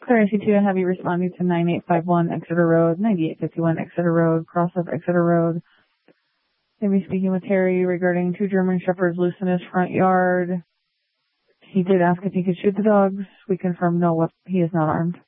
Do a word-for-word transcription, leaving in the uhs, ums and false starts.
Clear I C two, I have you responding to nine eight five one Exeter Road, ninety-eight fifty-one Exeter Road, cross of Exeter Road. I'll be speaking with Terry regarding two German Shepherds loose in his front yard. He did ask if he could shoot the dogs. We confirmed no, he is not armed.